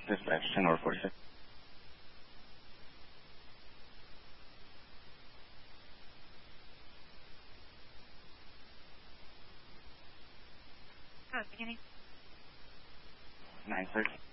fifth left, 10 over 46. Oh, beginning. 930.